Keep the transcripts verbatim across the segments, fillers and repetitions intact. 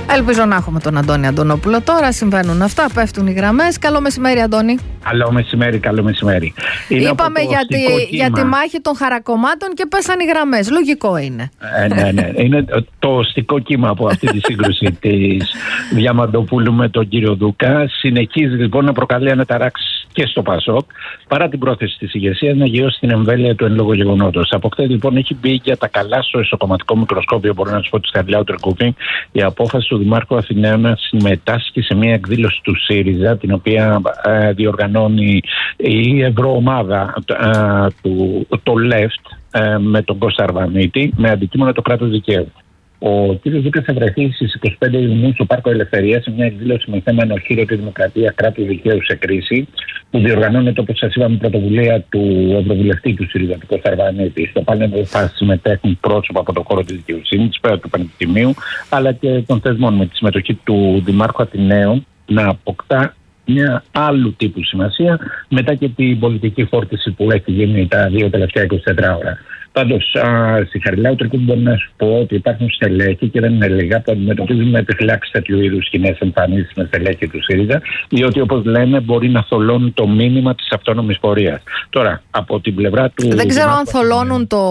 Ελπίζω να έχουμε τον Αντώνη Αντωνόπουλο τώρα. Συμβαίνουν αυτά, πέφτουν οι γραμμές. Καλό μεσημέρι, Αντώνη. Καλό μεσημέρι, καλό μεσημέρι. Είναι Είπαμε για τη, για τη μάχη των χαρακομμάτων και πέσαν οι γραμμές. Λογικό είναι. Ε, ναι, ναι. Είναι το οστικό κύμα από αυτή τη σύγκρουση της Διαμαντοπούλου με τον κύριο Δούκα. Συνεχίζει λοιπόν να προκαλεί αναταράξεις και στο ΠΑΣΟΚ, παρά την πρόθεση της ηγεσίας να γειώσει την εμβέλεια του εν λόγω γεγονότος. Από χτες λοιπόν έχει μπει για τα καλά στο ισοκομματικό μικροσκόπιο, μπορώ να σου πω, της Χαριλάου Τρικούπη, η απόφαση του Δημάρχου Αθηναίων να συμμετάσχει σε μια εκδήλωση του ΣΥΡΙΖΑ, την οποία ε, διοργανώνει η ευρωομάδα ε, του το Left ε, με τον Κώστα Αρβανίτη, με αντικείμενο το κράτος δικαίου. Ο κ. Δούκας θα βρεθεί στις είκοσι πέντε Ιουνίου στο Πάρκο Ελευθερίας σε μια εκδήλωση με θέμα ενοχήρωτη δημοκρατία, κράτους δικαίου σε κρίση, που διοργανώνεται, όπως σας είπαμε, πρωτοβουλία του Ευρωβουλευτή του ΣΥΡΙΖΑ, του Κώστα Αρβανίτη. Στο πάνελ θα συμμετέχουν πρόσωπα από το χώρο της δικαιοσύνης, πέρα του Πανεπιστημίου, αλλά και των θεσμών, με τη συμμετοχή του Δημάρχου Αθηναίων να αποκτά μια άλλου τύπου σημασία μετά και την πολιτική φόρτιση που έχει γίνει τα δύο τελευταία είκοσι τέσσερις ώρα. Πάντως, στη Χαριλάου Τρικούπη μπορώ να σου πω ότι υπάρχουν στελέχη, και δεν είναι λίγα, που αντιμετωπίζουν με επιφυλάξεις τέτοιου είδους κοινές εμφανίσεις με στελέχη του ΣΥΡΙΖΑ, διότι, όπως λένε, μπορεί να θολώνουν το μήνυμα της αυτόνομης πορείας. Τώρα, από την πλευρά του. Δεν ξέρω αν θολώνουν το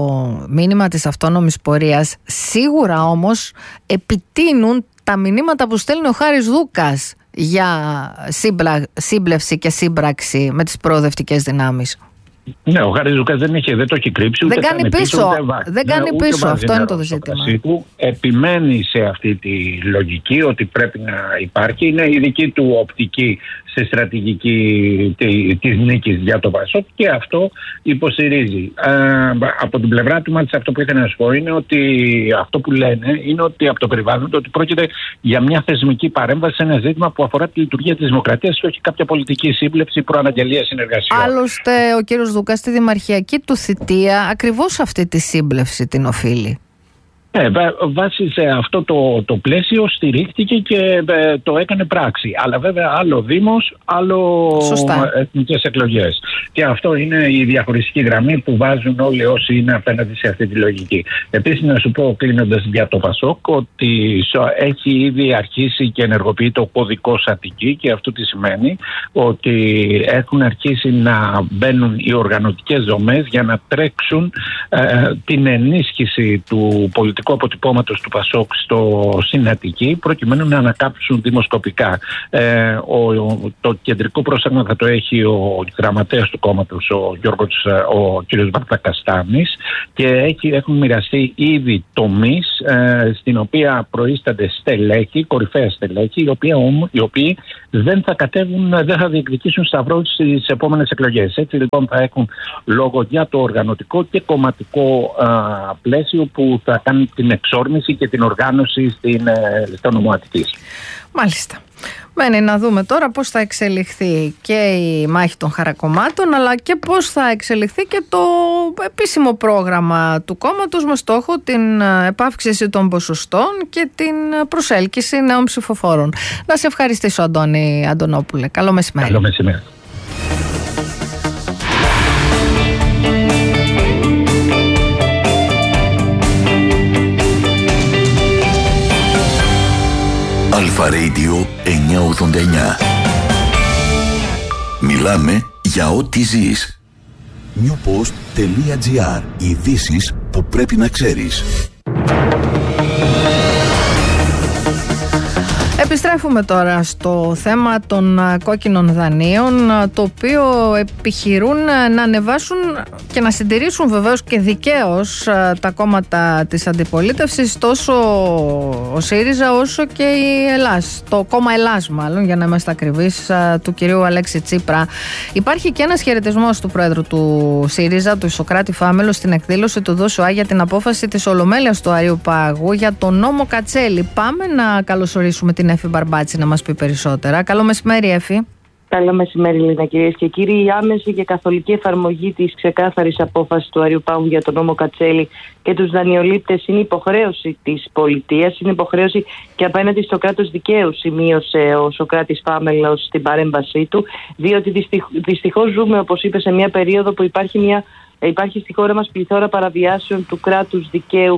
μήνυμα της αυτόνομης πορείας. Σίγουρα όμως επιτείνουν τα μηνύματα που στέλνει ο Χάρης Δούκας για σύμπλα, σύμπλευση και σύμπραξη με τις προοδευτικές δυνάμεις. Ναι, ο Χάρης Δούκας δεν, έχει, δεν το έχει κρύψει. Δεν ούτε κάνει πίσω. πίσω ούτε δεν ναι, κάνει ούτε πίσω. Αυτό είναι το ζήτημα. Του. Επιμένει σε αυτή τη λογική ότι πρέπει να υπάρχει. Είναι η δική του οπτική σε στρατηγική της νίκης για το ΠΑΣΟΚ, και αυτό υποστηρίζει. Α, από την πλευρά του, μάλιστα, αυτό που ήθελα να σου πω είναι ότι αυτό που λένε είναι ότι από το περιβάλλον ότι πρόκειται για μια θεσμική παρέμβαση σε ένα ζήτημα που αφορά τη λειτουργία της δημοκρατίας και όχι κάποια πολιτική σύμπλευση ή προαναγγελία συνεργασιών. Άλλωστε, ο κύριος Δούκας στη δημαρχιακή του θητεία ακριβώς αυτή τη σύμπλευση την οφείλει. Ε, βάσει σε αυτό το, το πλαίσιο στηρίχτηκε και ε, το έκανε πράξη. Αλλά βέβαια άλλο Δήμος, άλλο εθνικές εκλογές. Και αυτό είναι η διαχωριστική γραμμή που βάζουν όλοι όσοι είναι απέναντι σε αυτή τη λογική. Επίσης, να σου πω, κλείνοντας για το ΠΑΣΟΚ, ότι έχει ήδη αρχίσει και ενεργοποιεί το κωδικός Αττική, και αυτό τι σημαίνει? Ότι έχουν αρχίσει να μπαίνουν οι οργανωτικές δομές για να τρέξουν ε, την ενίσχυση του πολιτικού αποτυπώματος του ΠΑΣΟΚ στο Αττική, προκειμένου να ανακάψουν δημοσκοπικά. Ε, ο, ο, το κεντρικό πρόσταγμα θα το έχει ο γραμματέας του κόμματος, ο Γιώργος, ο κ. Βαρτακαστάνης, και έχει, έχουν μοιραστεί ήδη τομείς ε, στην οποία προείστανται στελέχη, κορυφαία στελέχη, οι οποίοι, όμως, οι οποίοι δεν θα κατέβουν, δεν θα διεκδικήσουν σταυρό στις επόμενες εκλογές. Έτσι λοιπόν θα έχουν λόγο για το οργανωτικό και κομματικό α, πλαίσιο που θα κάνει την εξόρμηση και την οργάνωση στην, στο νομό Αττικής. Μάλιστα. Μένει να δούμε τώρα πώς θα εξελιχθεί και η μάχη των χαρακομμάτων, αλλά και πώς θα εξελιχθεί και το επίσημο πρόγραμμα του κόμματος με στόχο την επαύξηση των ποσοστών και την προσέλκυση νέων ψηφοφόρων. Να σε ευχαριστήσω, Αντώνη Αντωνόπουλε. Καλό μεσημέρι. Καλό μεσημέρι. Αλφα Radio εννιακόσια ογδόντα εννιά. Μιλάμε για ό,τι ζεις. newpost.gr. Ειδήσεις που πρέπει να ξέρεις. Επιστρέφουμε τώρα στο θέμα των κόκκινων δανείων, το οποίο επιχειρούν να ανεβάσουν και να συντηρήσουν βεβαίως και δικαίως τα κόμματα της αντιπολίτευσης, τόσο ο ΣΥΡΙΖΑ όσο και η Ελλάς, το κόμμα Ελλάς μάλλον, για να είμαστε ακριβείς, του κυρίου Αλέξη Τσίπρα. Υπάρχει και ένας χαιρετισμός του πρόεδρου του ΣΥΡΙΖΑ, του Σωκράτη Φάμελο, στην εκδήλωση του ΔΟΣΟΑ για την απόφαση της Ολομέλειας του Αριουπάγου για τον νόμο Κατσέλη. Πάμε να καλωσορίσουμε την Εφη Μπαρμπάτση να μας πει περισσότερα. Καλό μεσημέρι, Εφη. Καλό μεσημέρι, Λίνα, κυρίες και κύριοι. Η άμεση και καθολική εφαρμογή της ξεκάθαρης απόφασης του Αριουπάγου για τον νόμο Κατσέλη και τους δανειολήπτες είναι υποχρέωση της πολιτείας, είναι υποχρέωση και απέναντι στο κράτος δικαίου, σημείωσε ο Σωκράτης Φάμελος στην παρέμβασή του, διότι δυστυχώς ζούμε, όπως είπε, σε μια περίοδο που υπάρχει, μια, υπάρχει στη χώρα μας πληθώρα παραβιάσεων του κράτους δικαίου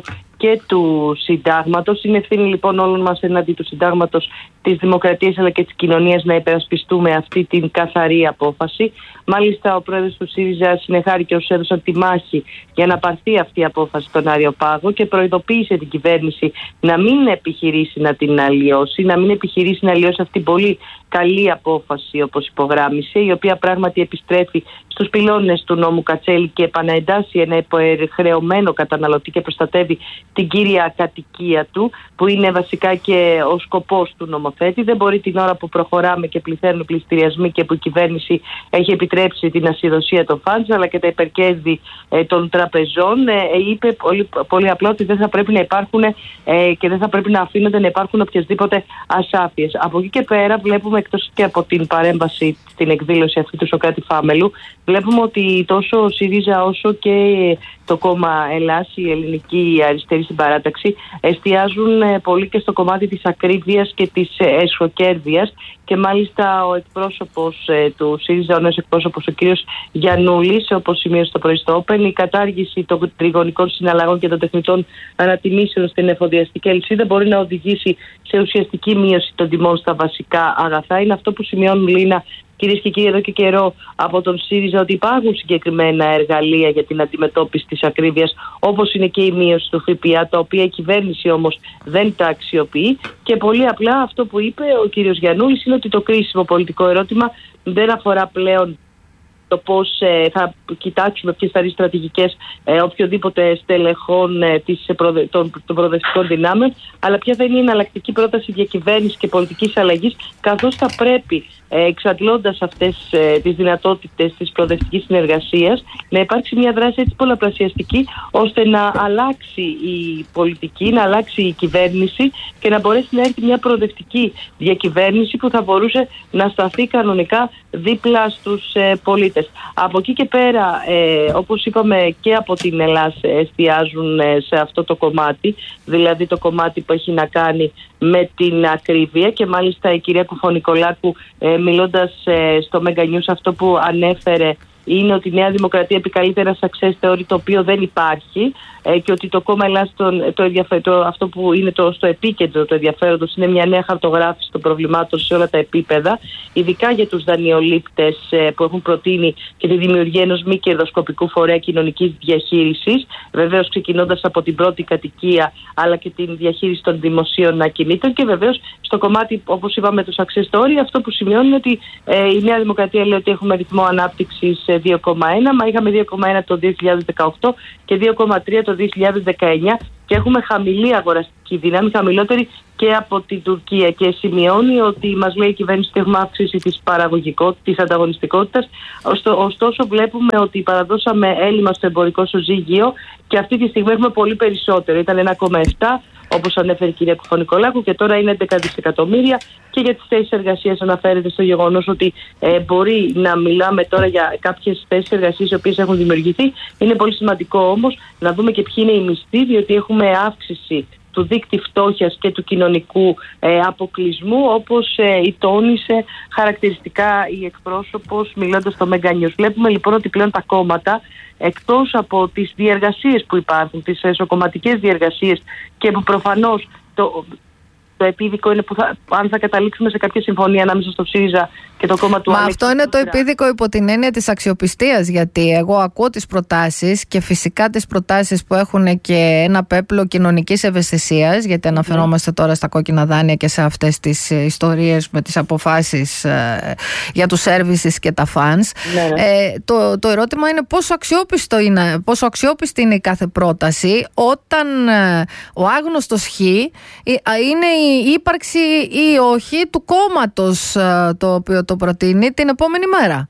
και του Συντάγματος. Είναι ευθύνη λοιπόν όλων μας εναντί του Συντάγματος, της Δημοκρατίας αλλά και της κοινωνίας να υπερασπιστούμε αυτή την καθαρή απόφαση. Μάλιστα, ο πρόεδρος του ΣΥΡΙΖΑ συνεχάρη και όσους έδωσαν τη μάχη για να πάρθει αυτή η απόφαση στον Αριοπάγο και προειδοποίησε την κυβέρνηση να μην επιχειρήσει να την αλλοιώσει, να μην επιχειρήσει να αλλοιώσει αυτή την πολύ καλή απόφαση, όπως υπογράμμισε, η οποία πράγματι επιστρέφει στους πυλώνες του νόμου Κατσέλη και επαναεντάσσει ένα υποχρεωμένο καταναλωτή και προστατεύει την κύρια κατοικία του, που είναι βασικά και ο σκοπός του νομοθέτη. Δεν μπορεί την ώρα που προχωράμε και πληθαίνουν πληστηριασμοί και που η κυβέρνηση έχει επιτρέψει την ασυδοσία των φαντς αλλά και τα υπερκέρδη ε, των τραπεζών, ε, είπε πολύ, πολύ απλά ότι δεν θα πρέπει να υπάρχουν ε, και δεν θα πρέπει να αφήνονται να υπάρχουν οποιασδήποτε ασάφειες. Από εκεί και πέρα βλέπουμε, εκτός και από την παρέμβαση στην εκδήλωση αυτή του Σωκράτη Φάμελου, βλέπουμε ότι τόσο ο ΣΥΡΙΖΑ όσο και το κόμμα Ελλάς, η ελληνική αριστερή συμπαράταξη, εστιάζουν πολύ και στο κομμάτι της ακρίβειας και της εσχροκέρδειας, και μάλιστα ο εκπρόσωπος του ΣΥΡΙΖΑ, ο νέος εκπρόσωπος, ο κύριος Γιαννούλης, όπως σημείωσε το πρωί στο Open, η κατάργηση των τριγωνικών συναλλαγών και των τεχνητών ανατιμήσεων στην εφοδιαστική αλυσίδα μπορεί να οδηγήσει σε ουσιαστική μείωση των τιμών στα βασικά αγαθά. Είναι αυτό που σημειώνουν, Λίνα, κυρίες και κύριοι, εδώ και καιρό από τον ΣΥΡΙΖΑ, ότι υπάρχουν συγκεκριμένα εργαλεία για την αντιμετώπιση της ακρίβειας, όπως είναι και η μείωση του ΦΠΑ, τα οποία η κυβέρνηση όμως δεν τα αξιοποιεί. Και πολύ απλά αυτό που είπε ο κύριος Γιαννούλης είναι ότι το κρίσιμο πολιτικό ερώτημα δεν αφορά πλέον το πώς ε, θα κοιτάξουμε ποιες θα είναι οι στρατηγικές ε, οποιοδήποτε στελεχών ε, της, προδε, των, των προοδευτικών δυνάμεων, αλλά ποια θα είναι η εναλλακτική πρόταση διακυβέρνησης και πολιτικής αλλαγής, καθώς θα πρέπει, ε, εξαντλώντας αυτές ε, τις δυνατότητες της προοδευτικής συνεργασίας, να υπάρξει μια δράση έτσι πολλαπλασιαστική, ώστε να αλλάξει η πολιτική, να αλλάξει η κυβέρνηση και να μπορέσει να έρθει μια προοδευτική διακυβέρνηση που θα μπορούσε να σταθεί κανονικά δίπλα στους ε, πολίτες. Από εκεί και πέρα, ε, όπως είπαμε, και από την Ελλάδα εστιάζουν ε, σε αυτό το κομμάτι, δηλαδή το κομμάτι που έχει να κάνει με την ακρίβεια, και μάλιστα η κυρία Κουφωνικολάκου, ε, μιλώντας ε, στο Mega News, αυτό που ανέφερε είναι ότι η Νέα Δημοκρατία επικαλείται ένα success story το οποίο δεν υπάρχει, ε, και ότι το κόμμα Ελλάς, το, το, το, αυτό που είναι το, στο επίκεντρο του ενδιαφέροντος, είναι μια νέα χαρτογράφηση των προβλημάτων σε όλα τα επίπεδα, ειδικά για τους δανειολήπτες ε, που έχουν προτείνει και τη δημιουργία ενός μη κερδοσκοπικού φορέα κοινωνικής διαχείρισης, βεβαίως ξεκινώντας από την πρώτη κατοικία αλλά και την διαχείριση των δημοσίων ακινήτων, και βεβαίως στο κομμάτι, όπως είπαμε, το success story, αυτό που σημειώνει είναι ότι ε, η Νέα Δημοκρατία λέει ότι έχουμε ρυθμό ανάπτυξης δύο κόμμα ένα, μα είχαμε δύο κόμμα ένα το δύο χιλιάδες δεκαοκτώ και δύο κόμμα τρία το δύο χιλιάδες δεκαεννιά, και έχουμε χαμηλή αγοραστική δύναμη, χαμηλότερη και από την Τουρκία, και σημειώνει ότι μας λέει η κυβέρνηση ότι έχουμε αύξηση της παραγωγικότητας, της ανταγωνιστικότητας. Ωστόσο βλέπουμε ότι παραδώσαμε έλλειμμα στο εμπορικό ισοζύγιο και αυτή τη στιγμή έχουμε πολύ περισσότερο. Ήταν ένα κόμμα επτά, όπως ανέφερε η κυρία Κουφωνικολάκου, και τώρα είναι έντεκα δισεκατομμύρια. Και για τις θέσεις εργασίας αναφέρεται στο γεγονός ότι ε, μπορεί να μιλάμε τώρα για κάποιες θέσεις εργασίας οι οποίες έχουν δημιουργηθεί. Είναι πολύ σημαντικό όμως να δούμε και ποιοι είναι οι μισθοί, διότι έχουμε αύξηση του δείκτη φτώχειας και του κοινωνικού ε, αποκλεισμού, όπως ε, η τόνισε χαρακτηριστικά η εκπρόσωπος μιλώντας στο Mega News. Βλέπουμε λοιπόν ότι πλέον τα κόμματα, εκτός από τις διεργασίες που υπάρχουν, τις εσωκομματικές διεργασίες, και που προφανώς το, το επίδικο είναι που θα, αν θα καταλήξουμε σε κάποια συμφωνία ανάμεσα στο ΣΥΡΙΖΑ και το κόμμα του Μα Αλέξη. αυτό είναι το επίδικο υπό την έννοια της αξιοπιστίας, γιατί εγώ ακούω τις προτάσεις, και φυσικά τις προτάσεις που έχουν και ένα πέπλο κοινωνικής ευαισθησίας, γιατί αναφερόμαστε τώρα στα κόκκινα δάνεια και σε αυτές τις ιστορίες με τις αποφάσεις ε, για τους services και τα funds. Ναι, ναι. Ε, το, το ερώτημα είναι πόσο, αξιόπιστο είναι πόσο αξιόπιστη είναι η κάθε πρόταση όταν ε, ο άγνωστος χ είναι η ύπαρξη ή όχι του κόμματος ε, το οποίο το προτείνει την επόμενη μέρα.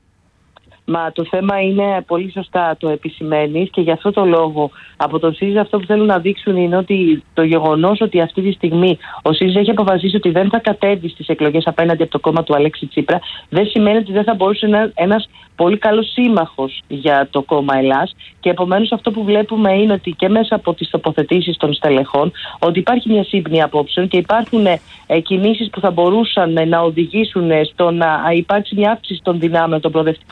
Μα το θέμα είναι πολύ σωστά το επισημαίνεις, και γι' αυτό το λόγο από τον ΣΥΡΙΖΑ αυτό που θέλουν να δείξουν είναι ότι το γεγονός ότι αυτή τη στιγμή ο ΣΥΡΙΖΑ έχει αποφασίσει ότι δεν θα κατέβει στις εκλογές απέναντι από το κόμμα του Αλέξη Τσίπρα, δεν σημαίνει ότι δεν θα μπορούσε να είναι ένας πολύ καλός σύμμαχος για το κόμμα Ελλάς, και επομένως αυτό που βλέπουμε είναι ότι και μέσα από τις τοποθετήσεις των στελεχών ότι υπάρχει μια σύμπνοια απόψεων και υπάρχουν ε, κινήσεις που θα μπορούσαν ε, να οδηγήσουν ε, στο να υπάρξει μια αύξηση των δυνάμεων, των προοδευτικών δυνάμεων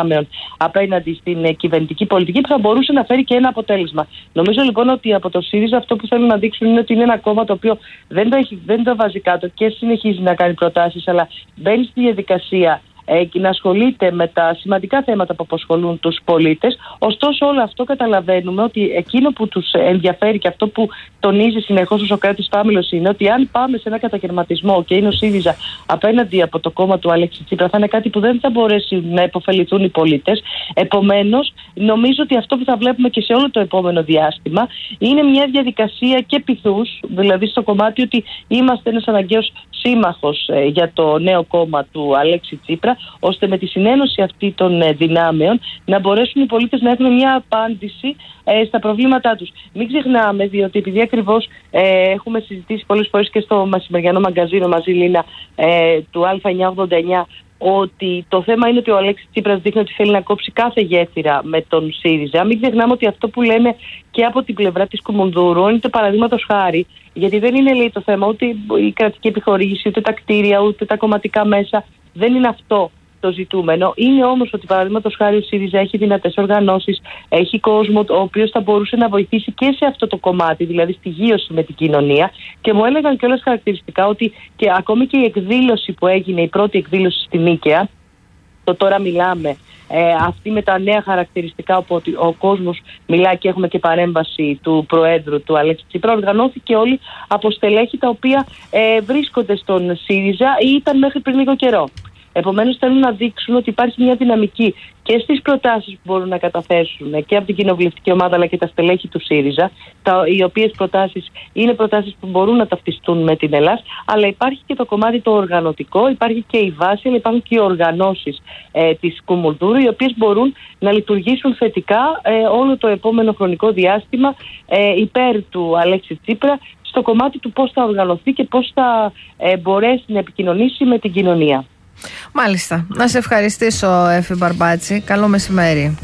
δυνάμεων απέναντι στην κυβερνητική πολιτική που θα μπορούσε να φέρει και ένα αποτέλεσμα. Νομίζω λοιπόν ότι από το ΣΥΡΙΖΑ αυτό που θέλουν να δείξουν είναι ότι είναι ένα κόμμα το οποίο δεν το, έχει, δεν το βάζει κάτω και συνεχίζει να κάνει προτάσεις, αλλά μπαίνει στη διαδικασία και να ασχολείται με τα σημαντικά θέματα που απασχολούν τους πολίτες. Ωστόσο, όλο αυτό καταλαβαίνουμε ότι εκείνο που τους ενδιαφέρει και αυτό που τονίζει συνεχώς ο Σωκράτης Πάμυλος είναι ότι αν πάμε σε ένα κατακαιρματισμό και είναι ο ΣΥΡΙΖΑ απέναντι από το κόμμα του Αλέξη Τσίπρα, θα είναι κάτι που δεν θα μπορέσει να υποφεληθούν οι πολίτες. Επομένως, νομίζω ότι αυτό που θα βλέπουμε και σε όλο το επόμενο διάστημα είναι μια διαδικασία και πειθούς, δηλαδή στο κομμάτι ότι είμαστε ένας αναγκαίος σύμμαχος για το νέο κόμμα του Αλέξη Τσίπρα, ώστε με τη συνένωση αυτή των δυνάμεων να μπορέσουν οι πολίτες να έχουν μια απάντηση ε, στα προβλήματά τους. Μην ξεχνάμε, διότι επειδή ακριβώς ε, έχουμε συζητήσει πολλές φορές και στο μεσημεριανό μαγκαζίνο μαζί, Λίνα, ε, του Α εννιακόσια ογδόντα εννιά, ότι το θέμα είναι ότι ο Αλέξης Τσίπρας δείχνει ότι θέλει να κόψει κάθε γέφυρα με τον ΣΥΡΙΖΑ. Μην ξεχνάμε ότι αυτό που λένε και από την πλευρά της Κουμουνδούρου είναι το παραδείγματος χάρη, γιατί δεν είναι, λέει, το θέμα ούτε η κρατική επιχορήγηση, ούτε τα κτίρια, ούτε τα κομματικά μέσα. Δεν είναι αυτό το ζητούμενο. Είναι όμως ότι, παραδείγματος χάρη, ο ΣΥΡΙΖΑ έχει δυνατές οργανώσεις, έχει κόσμο ο οποίος θα μπορούσε να βοηθήσει και σε αυτό το κομμάτι, δηλαδή στη γείωση με την κοινωνία. Και μου έλεγαν κιόλας χαρακτηριστικά ότι και ακόμη και η εκδήλωση που έγινε, η πρώτη εκδήλωση στη Νίκαια, το τώρα μιλάμε, ε, αυτή με τα νέα χαρακτηριστικά, όπου ο κόσμος μιλάει και έχουμε και παρέμβαση του Προέδρου του Αλέξη Τσίπρα, οργανώθηκε όλοι από στελέχη τα οποία ε, βρίσκονται στον ΣΥΡΙΖΑ ή ήταν μέχρι πριν λίγο καιρό. Επομένως, θέλουν να δείξουν ότι υπάρχει μια δυναμική και στις προτάσεις που μπορούν να καταθέσουν και από την κοινοβουλευτική ομάδα αλλά και τα στελέχη του ΣΥΡΙΖΑ, τα, οι οποίες προτάσεις είναι προτάσεις που μπορούν να ταυτιστούν με την Ελλάδα, αλλά υπάρχει και το κομμάτι το οργανωτικό, υπάρχει και η βάση, αλλά υπάρχουν και οι οργανώσεις ε, της Κουμουνδούρου, οι οποίες μπορούν να λειτουργήσουν θετικά ε, όλο το επόμενο χρονικό διάστημα ε, υπέρ του Αλέξη Τσίπρα, στο κομμάτι του πώς θα οργανωθεί και πώς θα ε, μπορέσει να επικοινωνήσει με την κοινωνία. Μάλιστα. Να σε ευχαριστήσω, Εφη Μπαρμπάτση. Καλό μεσημέρι.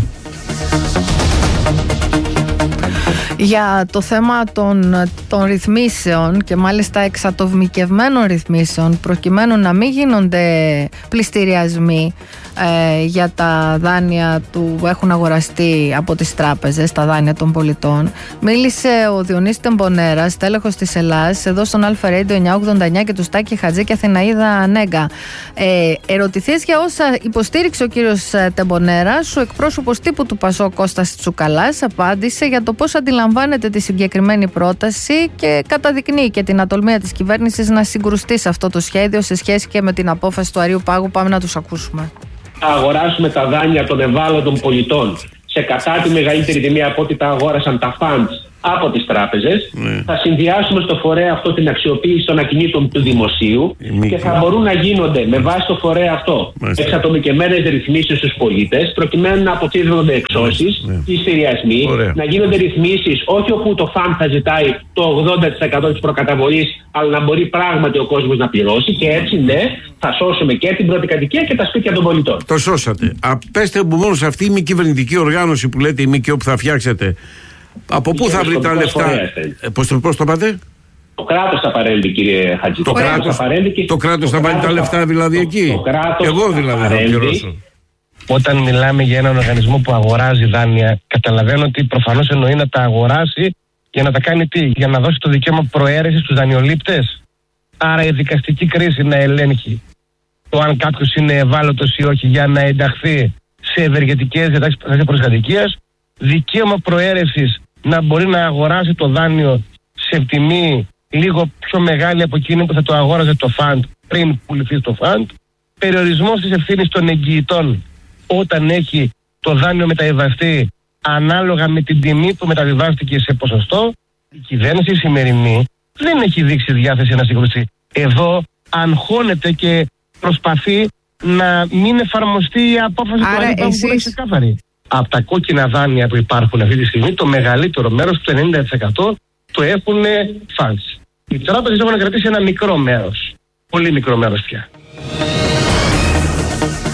Για το θέμα των, των ρυθμίσεων και μάλιστα εξατομικευμένων ρυθμίσεων, προκειμένου να μην γίνονται πληστηριασμοί ε, για τα δάνεια που έχουν αγοραστεί από τις τράπεζες, τα δάνεια των πολιτών, μίλησε ο Διονύσης Τεμπονέρας, τέλεχος της Ελλάς, εδώ στον Αλφα Radio εννιακόσια ογδόντα εννιά, και του Στάκη Χατζή και Αθηναίδα Νέγκα. Ε, ερωτηθείς για όσα υποστήριξε ο κύριος Τεμπονέρας, ο εκπρόσωπος τύπου του Πασό Κώστας Τσουκαλάς απάντησε για το πώς αντιλαμβάνεται τη συγκεκριμένη πρόταση και καταδεικνύει και την ατολμία της κυβέρνησης να συγκρουστεί σε αυτό το σχέδιο σε σχέση και με την απόφαση του Αρείου Πάγου. Πάμε να τους ακούσουμε. Θα αγοράσουμε τα δάνεια των ευάλωτων πολιτών σε κατά τη μεγαλύτερη τιμή από ό,τι τα αγόρασαν τα funds από τις τράπεζες. Mm. Θα συνδυάσουμε στο φορέα αυτό την αξιοποίηση των ακινήτων του δημοσίου mm. και θα μπορούν να γίνονται με βάση το φορέα αυτό mm. εξατομικευμένες ρυθμίσεις στους πολίτες, προκειμένου να αποφύγονται εξώσεις, mm. πληστηριασμοί, mm. να γίνονται ρυθμίσεις όχι όπου το φαντ θα ζητάει το ογδόντα τοις εκατό της προκαταβολής, αλλά να μπορεί πράγματι ο κόσμος να πληρώσει, και έτσι ναι, θα σώσουμε και την πρώτη κατοικία και τα σπίτια των πολιτών. Το σώσατε. Πέστε μου μόνο σε αυτή η μη κυβερνητική οργάνωση που λέτε, η ΜΚΟ που θα φτιάξετε, από πού θα βρει τα λεφτά? Ε, πώς, το, πώς το πάτε? Το κράτος θα παρέμβει, κύριε Χατζη. Το, το κράτος θα, και... το κράτος θα βάλει τα λεφτά δηλαδή το, εκεί. Το, το Εγώ δηλαδή θα πληρώσω. Όταν μιλάμε για έναν οργανισμό που αγοράζει δάνεια, καταλαβαίνω ότι προφανώς εννοεί να τα αγοράσει για να τα κάνει τι? Για να δώσει το δικαίωμα προαίρεσης στους δανειολήπτες. Άρα η δικαστική κρίση να ελέγχει το αν κάποιος είναι ευάλωτος ή όχι, για να ενταχθεί σε ευεργετικές διατάξεις προστατικής. Δικαίωμα προαίρεσης να μπορεί να αγοράσει το δάνειο σε τιμή λίγο πιο μεγάλη από εκείνη που θα το αγόραζε το φαντ πριν πουληθεί το φαντ. Περιορισμός της ευθύνης των εγγυητών όταν έχει το δάνειο μεταβιβαστεί ανάλογα με την τιμή που μεταβιβάστηκε σε ποσοστό. Η κυβέρνηση σημερινή δεν έχει δείξει διάθεση να συγκρουστεί. Εδώ αγχώνεται και προσπαθεί να μην εφαρμοστεί η απόφαση του Αρείου Πάγου που είναι ξεκάθαρη. Από τα κόκκινα δάνεια που υπάρχουν αυτή τη στιγμή, το μεγαλύτερο μέρος, το ενενήντα τοις εκατό, το έχουν funds. Οι τράπεζες έχουν κρατήσει ένα μικρό μέρος. Πολύ μικρό μέρος πια.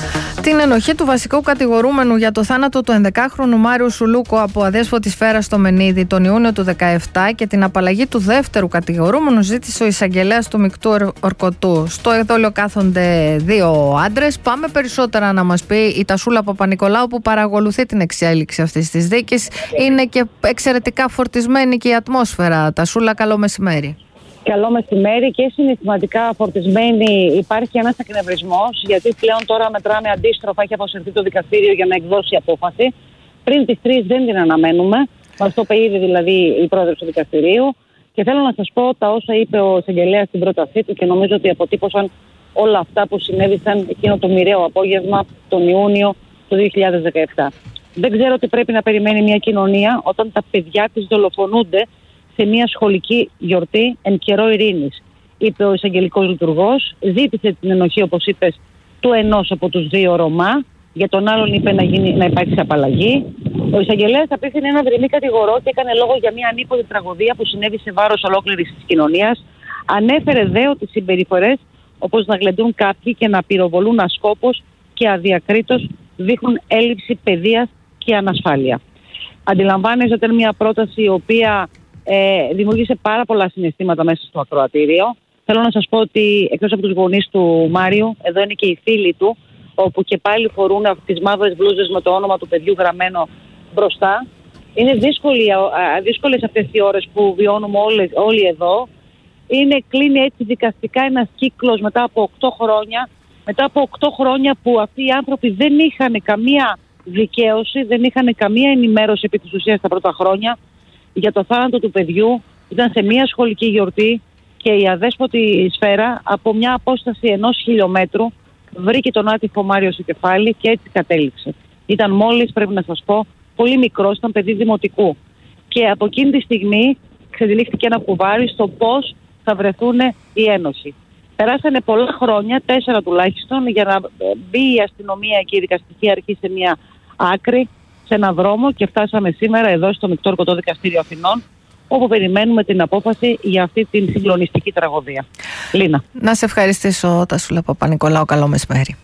Την ενοχή του βασικού κατηγορούμενου για το θάνατο του ενδεκάχρονου Μάριου Σουλούκο από αδέσποτη σφαίρα στο Μενίδη τον Ιούνιο του δύο χιλιάδες δεκαεπτά και την απαλλαγή του δεύτερου κατηγορούμενου ζήτησε ο εισαγγελέας του Μεικτού Ορκωτού. Στο εδόλιο κάθονται δύο άντρες. Πάμε περισσότερα να μας πει η Τασούλα Παπα-Νικολάου, που παρακολουθεί την εξέλιξη αυτής της δίκης. Είναι και εξαιρετικά φορτισμένη και η ατμόσφαιρα. Τασούλα, καλό μεσημέρι. Καλό μεσημέρι και συναισθηματικά φορτισμένη. Υπάρχει ένας εκνευρισμός, γιατί πλέον τώρα μετράμε αντίστροφα. Έχει αποσυρθεί το δικαστήριο για να εκδώσει απόφαση. Πριν τις τρεις δεν την αναμένουμε. Μας το είπε ήδη δηλαδή η πρόεδρος του δικαστηρίου. Και θέλω να σας πω τα όσα είπε ο εισαγγελέας στην πρότασή του και νομίζω ότι αποτύπωσαν όλα αυτά που συνέβησαν εκείνο το μοιραίο απόγευμα τον Ιούνιο του δύο χιλιάδες δεκαεπτά. Δεν ξέρω τι πρέπει να περιμένει μια κοινωνία όταν τα παιδιά της δολοφονούνται σε μια σχολική γιορτή εν καιρό ειρήνης, είπε ο εισαγγελικός λειτουργός. Ζήτησε την ενοχή, όπως είπες, του ενός από τους δύο Ρωμά. Για τον άλλον είπε να, γίνει, να υπάρξει απαλλαγή. Ο εισαγγελέας απίθυνε ένα δρυμή κατηγορό και έκανε λόγο για μια ανίποδη τραγωδία που συνέβη σε βάρος ολόκληρης της κοινωνίας. Ανέφερε δε ότι συμπεριφορές όπως να γλεντούν κάποιοι και να πυροβολούν ασκόπως και αδιακρίτως δείχνουν έλλειψη παιδείας και ανασφάλεια. Αντιλαμβάνεσαι ότι είναι μια πρόταση η οποία Ε, δημιούργησε πάρα πολλά συναισθήματα μέσα στο ακροατήριο. Θέλω να σας πω ότι εκτός από τους γονείς του Μάριου, εδώ είναι και οι φίλοι του, όπου και πάλι φορούν αυτές τις μαύρες μπλούζες με το όνομα του παιδιού γραμμένο μπροστά. Είναι δύσκολη, δύσκολες αυτές οι ώρες που βιώνουμε όλοι, όλοι εδώ. Είναι, κλείνει έτσι δικαστικά ένας κύκλος μετά από οκτώ χρόνια. Μετά από οκτώ χρόνια που αυτοί οι άνθρωποι δεν είχαν καμία δικαίωση, δεν είχαν καμία ενημέρωση επί της ουσίας τα πρώτα χρόνια για το θάνατο του παιδιού. Ήταν σε μια σχολική γιορτή και η αδέσποτη σφαίρα από μια απόσταση ενός χιλιόμετρου βρήκε τον άτυχο Μάριο στο κεφάλι και έτσι κατέληξε. Ήταν μόλις, πρέπει να σας πω, πολύ μικρός, ήταν παιδί δημοτικού. Και από εκείνη τη στιγμή ξεδιλήφθηκε ένα κουβάρι στο πώς θα βρεθούν η Ένωση. Περάσανε πολλά χρόνια, τέσσερα τουλάχιστον, για να μπει η αστυνομία και η δικαστική αρχή σε μια άκρη, σε ένα δρόμο, και φτάσαμε σήμερα εδώ στο Μεικτό Ορκωτό Δικαστήριο Αθηνών, όπου περιμένουμε την απόφαση για αυτή την συγκλονιστική τραγωδία. Λίνα. Να σε ευχαριστήσω, Τασούλα Παπα-Νικολάου. Καλό μεσημέρι.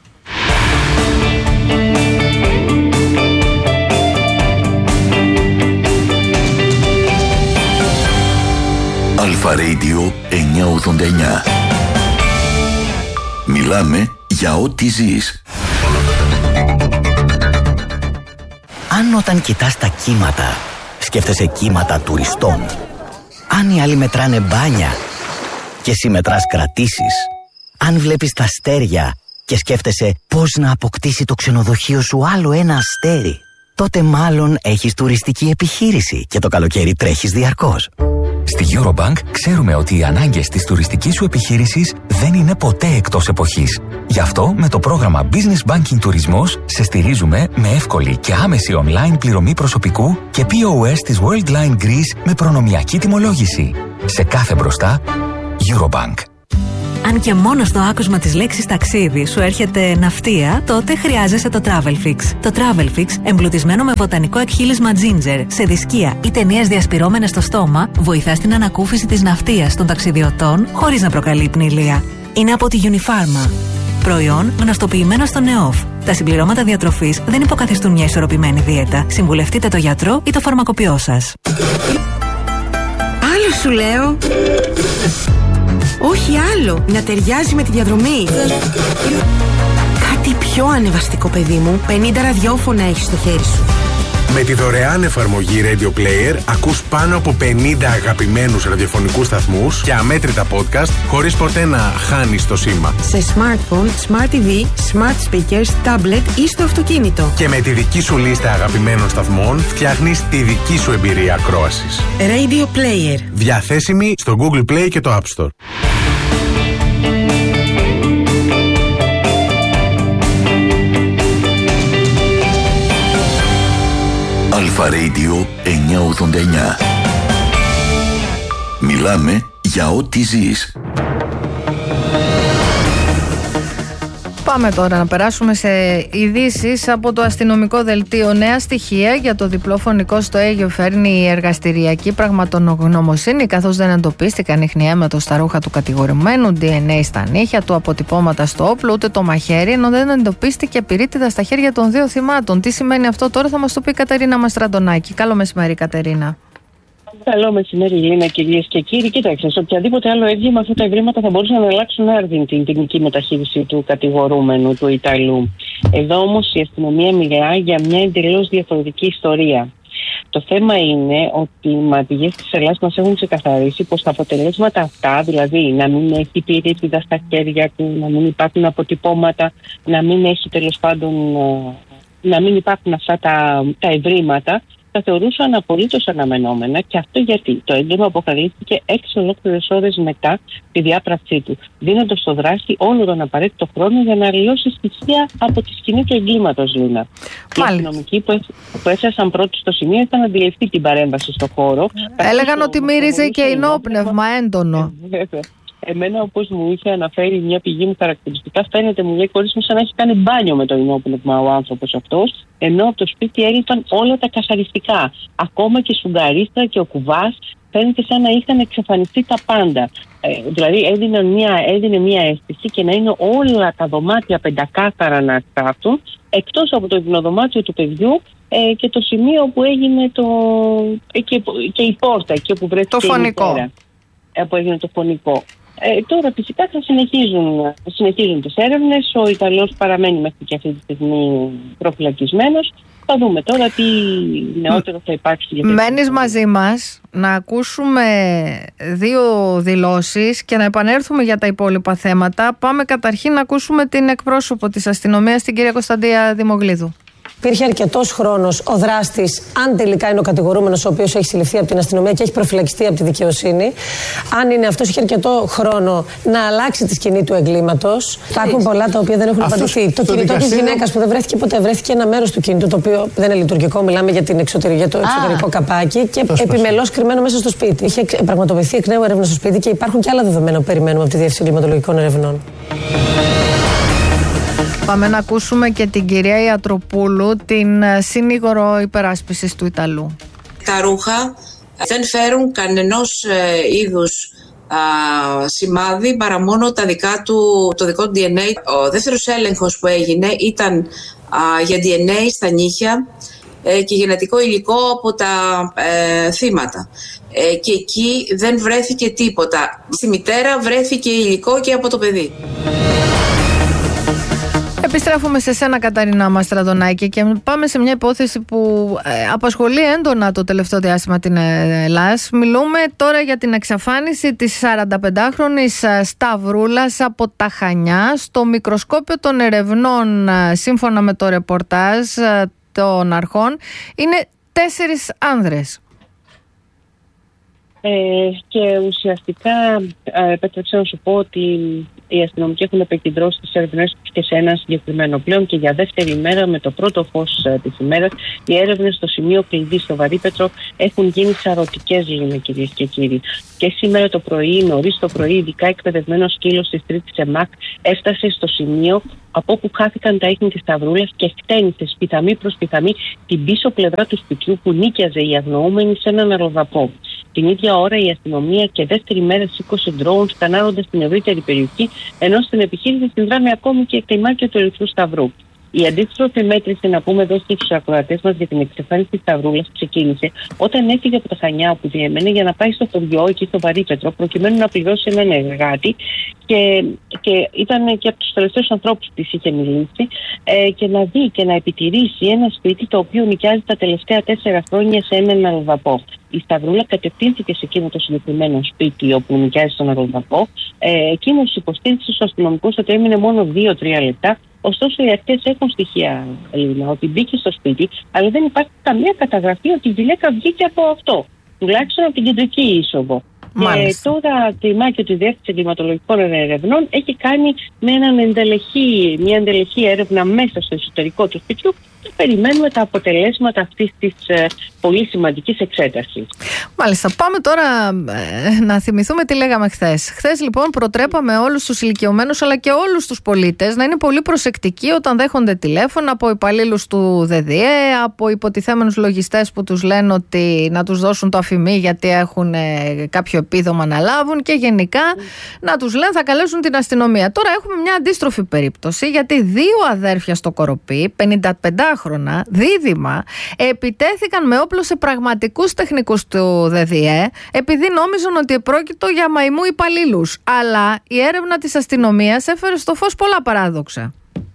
Αλφα Radio εννιακόσια ογδόντα εννιά. Μιλάμε για ό,τι ζεις. Αν όταν κοιτάς τα κύματα σκέφτεσαι κύματα τουριστών, αν οι άλλοι μετράνε μπάνια και εσύ μετράς κρατήσεις, αν βλέπεις τα αστέρια και σκέφτεσαι πώς να αποκτήσει το ξενοδοχείο σου άλλο ένα αστέρι, τότε μάλλον έχεις τουριστική επιχείρηση και το καλοκαίρι τρέχεις διαρκώς. Στη Eurobank ξέρουμε ότι οι ανάγκες της τουριστικής σου επιχείρησης δεν είναι ποτέ εκτός εποχής. Γι' αυτό με το πρόγραμμα Business Banking Τουρισμός σε στηρίζουμε με εύκολη και άμεση online πληρωμή προσωπικού και πι ο ες της Worldline Greece με προνομιακή τιμολόγηση. Σε κάθε μπροστά, Eurobank. Αν και μόνο στο άκουσμα της λέξης ταξίδι σου έρχεται ναυτία, τότε χρειάζεσαι το Travelfix. Το Travelfix, εμπλουτισμένο με βοτανικό εκχύλισμα ginger, σε δισκία ή ταινίες διασπυρώμενες στο στόμα, βοηθά στην ανακούφιση της ναυτίας των ταξιδιωτών χωρίς να προκαλεί πνηλία. Είναι από τη Unifarma. Προϊόν γνωστοποιημένο στο ΝΕΟΦ. Τα συμπληρώματα διατροφής δεν υποκαθιστούν μια ισορροπημένη δίαιτα. Συμβουλευτείτε το γιατρό ή το φαρμακοποιό σας. Άλλο σου λέω. Όχι άλλο, να ταιριάζει με τη διαδρομή. Κάτι πιο ανεβαστικό, παιδί μου. πενήντα ραδιόφωνα έχεις στο χέρι σου. Με τη δωρεάν εφαρμογή Radio Player ακούς πάνω από πενήντα αγαπημένους ραδιοφωνικούς σταθμούς και αμέτρητα podcast χωρίς ποτέ να χάνεις το σήμα. Σε smartphone, smart τι βι, smart speakers, tablet ή στο αυτοκίνητο. Και με τη δική σου λίστα αγαπημένων σταθμών φτιάχνεις τη δική σου εμπειρία ακρόασης. Radio Player. Διαθέσιμη στο Google Play και το App Store. Αλφα Radio εννιακόσια ογδόντα εννιά. Μιλάμε για ό,τι ζεις. Πάμε τώρα να περάσουμε σε ειδήσεις από το αστυνομικό δελτίο. Νέα στοιχεία για το διπλό φωνικό στο Αίγιο φέρνει η εργαστηριακή πραγματογνωμοσύνη, καθώς δεν εντοπίστηκαν ιχνιαίματος στα ρούχα του κατηγορουμένου, ντι εν έι στα νύχια του, αποτυπώματα στο όπλο, ούτε το μαχαίρι, ενώ δεν εντοπίστηκε πυρίτιδα στα χέρια των δύο θυμάτων. Τι σημαίνει αυτό τώρα θα μας το πει η Κατερίνα Μαστραντονάκη. Καλό μεσημέρι, Κατερίνα. Καλό μεσημέρι, Λίνα, κυρίες και κύριοι. Κοίταξε, σε οποιαδήποτε άλλο έγκλημα αυτά τα ευρήματα θα μπορούσαν να αλλάξουν άρδιν την ποινική μεταχείριση του κατηγορούμενου, του Ιταλού. Εδώ όμως η αστυνομία μιλά για μια εντελώς διαφορετική ιστορία. Το θέμα είναι ότι οι μαθηγές της Ελλάδας μας έχουν ξεκαθαρίσει πως τα αποτελέσματα αυτά, δηλαδή να μην έχει πυρίτιδα στα χέρια του, να μην υπάρχουν αποτυπώματα, να μην έχει τέλος πάντων, να μην υπάρχουν αυτά τα, τα ευρήματα, θα θεωρούσαν απολύτως αναμενόμενα, και αυτό γιατί το έγκλημα αποκαλύφθηκε έξι ολόκληρες ώρες μετά τη διάπραξή του, δίνοντας στο δράστη όλο τον απαραίτητο χρόνο για να αλλοιώσει στοιχεία από τη σκηνή του εγκλήματος, Λίνα. Οι αστυνομικοί που, που έφτασαν πρώτοι στο σημείο ήταν να αντιληφθεί την παρέμβαση στο χώρο. Έλεγαν ότι μύριζε και ενόπνευμα έντονο. Εμένα, όπως μου είχε αναφέρει μια πηγή μου χαρακτηριστικά, φαίνεται, μου λέει, χωρίς μου σαν να έχει κάνει μπάνιο με το ενόπνευμα ο άνθρωπος αυτός, ενώ από το σπίτι έλειπαν όλα τα καθαριστικά. Ακόμα και η σουγκαρίστρα και ο κουβάς φαίνεται σαν να είχαν εξαφανιστεί τα πάντα. Ε, δηλαδή έδινε μια, έδινε μια αίσθηση και να είναι όλα τα δωμάτια πεντακάθαρα να στάθουν, εκτός από το υπνοδωμάτιο του παιδιού ε, και το σημείο που έγινε το... Ε, και, και η πόρτα, εκεί όπου βρέθηκε το φωνικό. η μητέρα, ε, που έγινε το φωνικό. Ε, τώρα φυσικά θα συνεχίζουν, συνεχίζουν τις έρευνες. Ο Ιταλός παραμένει μέχρι και αυτή τη στιγμή προφυλακισμένος. Θα δούμε τώρα τι νεότερο θα υπάρξει. Για Μένεις μαζί μας να ακούσουμε δύο δηλώσεις και να επανέλθουμε για τα υπόλοιπα θέματα. Πάμε καταρχήν να ακούσουμε την εκπρόσωπο της αστυνομίας, την κυρία Κωνσταντία Δημογλίδου. Υπήρχε αρκετός χρόνος ο δράστης, αν τελικά είναι ο κατηγορούμενος ο οποίος έχει συλληφθεί από την αστυνομία και έχει προφυλακιστεί από τη δικαιοσύνη, αν είναι αυτός, είχε αρκετό χρόνο να αλλάξει τη σκηνή του εγκλήματος. Υπάρχουν πολλά τα οποία δεν έχουν απαντηθεί. Το κινητό δικαστήριο... της γυναίκας που δεν βρέθηκε ποτέ, βρέθηκε ένα μέρος του κινητού, το οποίο δεν είναι λειτουργικό. Μιλάμε για, την εξωτερική, για το εξωτερικό ah. καπάκι και επιμελώς κρυμμένο μέσα στο σπίτι. Είχε πραγματοποιηθεί εκ νέου έρευνα στο σπίτι και υπάρχουν και άλλα δεδομένα που περιμένουμε από τη Διεύθυνση Εγκληματολογικών Ερευνών. Πάμε να ακούσουμε και την κυρία Ιατροπούλου, την συνήγορο υπεράσπισης του Ιταλού. Τα ρούχα δεν φέρουν κανενός ε, είδους α, σημάδι παρά μόνο τα δικά του, το δικό του ντι εν έι. Ο δεύτερος έλεγχος που έγινε ήταν α, για ντι εν έι στα νύχια ε, και γενετικό υλικό από τα ε, θύματα. Ε, και εκεί δεν βρέθηκε τίποτα. Στη μητέρα βρέθηκε υλικό και από το παιδί. Επιστρέφουμε σε σένα, Καταρίνα Μαστραντονάκη, και πάμε σε μια υπόθεση που ε, απασχολεί έντονα το τελευταίο διάστημα την Ελλάδα. Μιλούμε τώρα για την εξαφάνιση της σαρανταπεντάχρονης Σταυρούλας από τα Χανιά. Στο μικροσκόπιο των ερευνών, σύμφωνα με το ρεπορτάζ των αρχών, είναι τέσσερις άνδρες. Ε, και ουσιαστικά ε, επέτρεψα να σου πω ότι οι αστυνομικοί έχουν επικεντρώσει τις έρευνες και σε ένα συγκεκριμένο πλέον, και για δεύτερη μέρα, με το πρώτο φως ε, της ημέρας, οι έρευνες στο σημείο κλειδί στο Βαρύπετρο έχουν γίνει σαρωτικές, λένε, κυρίες και κύριοι. Και σήμερα το πρωί, νωρίς το πρωί, ειδικά εκπαιδευμένος σκύλος της τρίτης ΕΜΑΚ έφτασε στο σημείο από όπου χάθηκαν τα ίχνη της Σταυρούλας και χτένισε σπιθαμή προς σπιθαμή την πίσω πλευρά του σπιτιού που νίκιαζε η αγνοούμενη σε έναν αλλοδαπό. Την ίδια ώρα η αστυνομία και δεύτερη μέρα σήκωσε ντρόουν σκανάροντας την ευρύτερη περιοχή, ενώ στην επιχείρηση συνδράμει ακόμη και κλιμάκια του Ερυθρού Σταυρού. Η αντίστροφη μέτρηση, να πούμε εδώ στους ακροατές μας, για την εξαφάνιση της Σταυρούλας ξεκίνησε όταν έφυγε από τα Χανιά όπου διέμενε για να πάει στο χωριό, εκεί στο Βαρύπετρο, προκειμένου να πληρώσει έναν εργάτη, και, και ήταν και από τους τελευταίους ανθρώπους που της είχε μιλήσει, ε, και να δει και να επιτηρήσει ένα σπίτι το οποίο νοικιάζει τα τελευταία τέσσερα χρόνια σε έναν αλλοδαπό. Η Σταυρούλα κατευθύνθηκε σε εκείνο το συγκεκριμένο σπίτι όπου νοικιάζει τον αλλοδαπό. Ε, εκείνος υποστήριξε στους αστυνομικούς ότι έμεινε μόνο δύο τρία λεπτά. Ωστόσο, οι αρχές έχουν στοιχεία, Ελίνα, ότι μπήκε στο σπίτι, αλλά δεν υπάρχει καμία καταγραφή ότι η γυναίκα βγήκε από αυτό. Τουλάχιστον από την κεντρική είσοδο. Μάλιστα. Και τώρα το ημάκιο τη Διεύθυνση Εγκληματολογικών Ερευνών έχει κάνει με έναν εντελεχή, μια εντελεχή έρευνα μέσα στο εσωτερικό του σπιτιού και περιμένουμε τα αποτελέσματα αυτής της ε, πολύ σημαντική εξέταση. Μάλιστα. Πάμε τώρα ε, να θυμηθούμε τι λέγαμε χθες. Χθες λοιπόν προτρέπαμε όλους τους ηλικιωμένους αλλά και όλους τους πολίτες να είναι πολύ προσεκτικοί όταν δέχονται τηλέφωνα από υπαλλήλους του ΔΔΕ, από υποτιθέμενους λογιστές που τους λένε ότι να τους δώσουν το αφημί γιατί έχουν ε, κάποιο επίδομα να λάβουν και γενικά mm. να τους λένε θα καλέσουν την αστυνομία. Τώρα έχουμε μια αντίστροφη περίπτωση γιατί δύο αδέρφια στο Κοροπή, πενηνταπεντάχρονα, δίδυμα, επιτέθηκαν με όπλο σε πραγματικούς τεχνικούς του ΔΔΕ επειδή νόμιζαν ότι επρόκειτο για μαϊμού υπαλλήλους. Αλλά η έρευνα της αστυνομίας έφερε στο φως πολλά παράδοξα.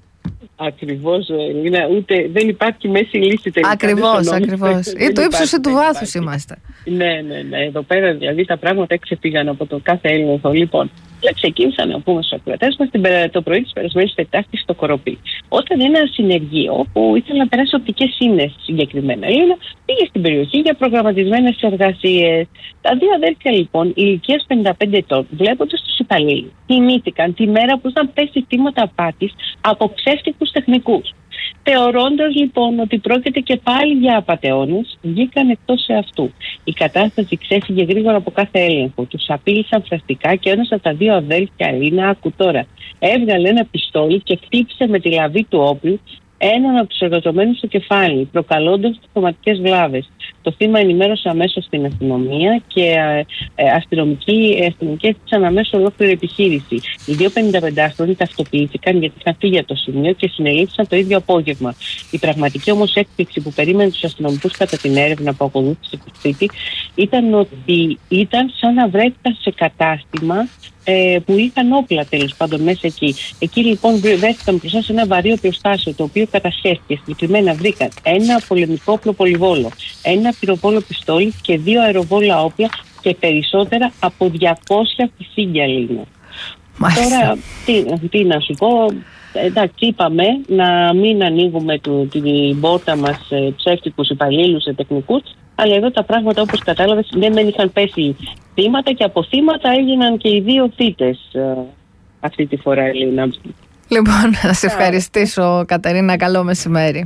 Ακριβώς, Ελίνα, ούτε δεν υπάρχει μέση λύση τελικά. Ακριβώς, ακριβώς. Ή του ύψους ή του βάθους είμαστε. Ναι, ναι, ναι. Εδώ πέρα δηλαδή τα πράγματα ξεφύγαν από το κάθε έλεγχο. Λοιπόν, ξεκίνησαν να πούμε στους ακροατές μας το πρωί της περασμένης Τετάρτης στο Κοροπή. Όταν ένα συνεργείο που ήθελε να περάσει οπτικές ίνες συγκεκριμένα, Ελίνα, πήγε στην περιοχή για προγραμματισμένες εργασίες. Τα δύο αδέρφια λοιπόν, ηλικίας πενήντα πέντε ετών, βλέποντας τους υπαλλήλους, θυμήθηκαν τη μέρα που ήταν πέσει θύματα απάτης από ψεύτικους τεχνικούς. Θεωρώντας λοιπόν ότι πρόκειται και πάλι για απατεώνες, βγήκαν εκτός εαυτού. Η κατάσταση ξέφυγε γρήγορα από κάθε έλεγχο. Τους απείλησαν φραστικά και ένας από τα δύο αδέλφια, Ελίνα, άκου τώρα, έβγαλε ένα πιστόλι και χτύπησε με τη λαβή του όπλου έναν από τους εργαζομένους στο κεφάλι, προκαλώντας τρομακτικές βλάβες. Το θύμα ενημέρωσε αμέσως την αστυνομία και ε, ε, αστυνομικοί, αστυνομικοί έφτιαξαν αμέσως ολόκληρη επιχείρηση. Οι δύο πενηνταπεντάχρονοι ταυτοποιήθηκαν γιατί είχαν φύγει από το σημείο και συνελήφθησαν το ίδιο απόγευμα. Η πραγματική όμως έκπληξη που περίμενε τους αστυνομικούς κατά την έρευνα που ακολούθησε το σπίτι ήταν ότι ήταν σαν να βρέθηκαν σε κατάστημα Ε, που είχαν όπλα τέλος πάντων μέσα εκεί. Εκεί λοιπόν βρέθηκαν μπροστά σε ένα βαρύ οπλοστάσιο το οποίο κατασχέθηκε. Συγκεκριμένα βρήκαν ένα πολεμικό όπλο πολυβόλο, ένα πυροβόλο πιστόλι και δύο αεροβόλα όπλα και περισσότερα από διακόσια φυσίγγια Λίνα. Τώρα τι, τι να σου πω, εντάξει, είπαμε να μην ανοίγουμε του, την πόρτα μας σε ψεύτικους υπαλλήλους, σε τεχνικούς, αλλά εδώ τα πράγματα όπως κατάλαβες δεν μεν είχαν πέσει θύματα και από θύματα έγιναν και οι δύο θύτες αυτή τη φορά, Ελίνα. Λοιπόν, να σε ευχαριστήσω, Κατερίνα, καλό μεσημέρι.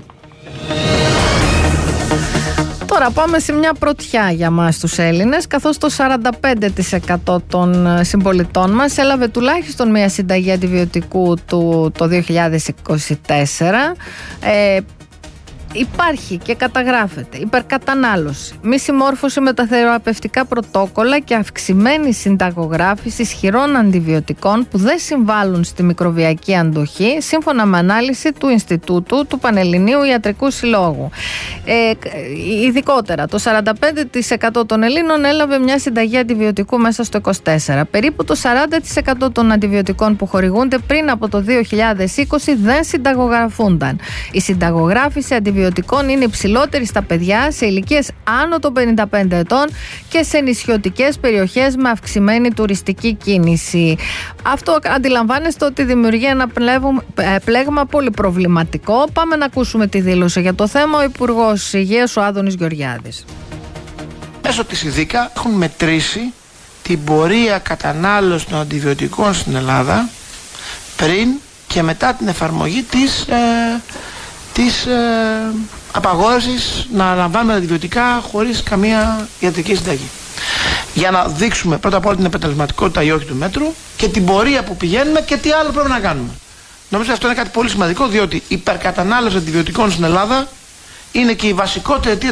Τώρα πάμε σε μια πρωτιά για μας τους Έλληνες, καθώς το σαράντα πέντε τοις εκατό των συμπολιτών μας έλαβε τουλάχιστον μια συνταγή αντιβιωτικού του το δύο χιλιάδες είκοσι τέσσερα. Ε, Υπάρχει και καταγράφεται υπερκατανάλωση, μη συμμόρφωση με τα θεραπευτικά πρωτόκολλα και αυξημένη συνταγογράφηση ισχυρών αντιβιωτικών που δεν συμβάλλουν στη μικροβιακή αντοχή, σύμφωνα με ανάλυση του Ινστιτούτου του Πανελληνίου Ιατρικού Συλλόγου. Ε, ειδικότερα, το σαράντα πέντε τοις εκατό των Ελλήνων έλαβε μια συνταγή αντιβιωτικού μέσα στο είκοσι τέσσερα. Περίπου το σαράντα τοις εκατό των αντιβιωτικών που χορηγούνται πριν από το δύο χιλιάδες είκοσι δεν συνταγογραφούνταν. Η συνταγογράφηση αντιβιωτικών είναι υψηλότερη στα παιδιά σε ηλικίες άνω των πενήντα πέντε ετών και σε νησιωτικές περιοχές με αυξημένη τουριστική κίνηση. Αυτό αντιλαμβάνεστε ότι δημιουργεί ένα πλέγμα πολύ προβληματικό. Πάμε να ακούσουμε τη δήλωση για το θέμα ο Υπουργός Υγείας, ο Άδωνης Γεωργιάδης. Μέσω της ΙΔΙΚΑ έχουν μετρήσει την πορεία κατανάλωσης των αντιβιωτικών στην Ελλάδα πριν και μετά την εφαρμογή της ε, της ε, απαγόρευσης να λαμβάνουμε αντιβιωτικά χωρίς καμία ιατρική συνταγή. Για να δείξουμε πρώτα απ' όλα την αποτελεσματικότητα ή όχι του μέτρου και την πορεία που πηγαίνουμε και τι άλλο πρέπει να κάνουμε. Νομίζω αυτό είναι κάτι πολύ σημαντικό, διότι η υπερκατανάλωση αντιβιωτικών στην Ελλάδα είναι και η βασικότερη αιτία